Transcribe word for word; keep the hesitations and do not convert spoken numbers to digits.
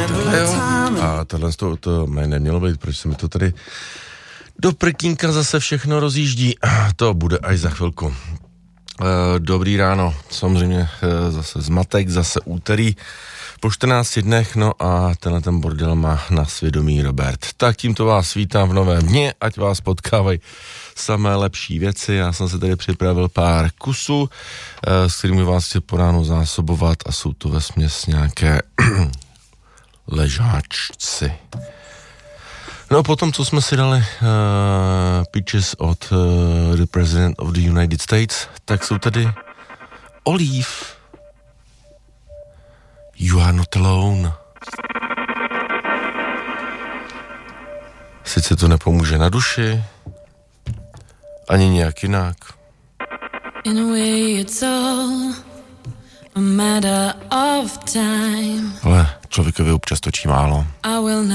Jo, a tohle to, to mě nemělo být, proč se mi to tady do prkínka zase všechno rozjíždí. To bude až za chvilku. Dobrý ráno, samozřejmě zase zmatek, zase úterý po čtrnácti dnech, no a tenhle ten bordel má na svědomí Robert. Tak tímto vás vítám v novém dni, ať vás potkávají samé lepší věci. Já jsem se tady připravil pár kusů, s kterými vás chci po ránu zásobovat a jsou to vesměs nějaké ležáčci. No potom, co jsme si dali uh, pitches od uh, the President of the United States, tak jsou tady Olive. You are not alone. Sice to nepomůže na duši, ani nějak jinak. In a way it's all a matter of time. Ale člověkovi občas točí málo.